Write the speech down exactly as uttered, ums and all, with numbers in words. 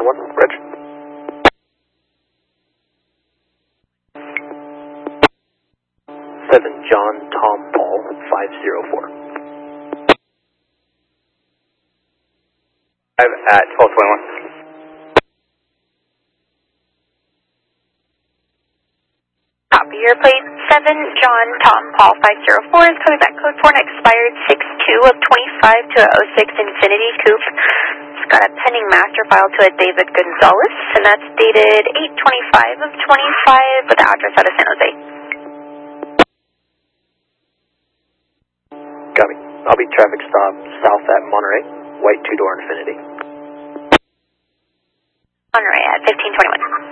one one, Reg. seven John Tom Paul five zero four. five at twelve twenty-one. Copy your plate seven John Tom Paul five zero four is coming back code for an expired six two of twenty-five to a oh six Infinity Coupe. It's got a pending master file to a David Gonzalez, and that's dated eight twenty-five of twenty-five with the address out of San Jose. Copy. I'll be traffic stop south at Monterey, white two-door Infinity. Monterey at fifteen twenty-one.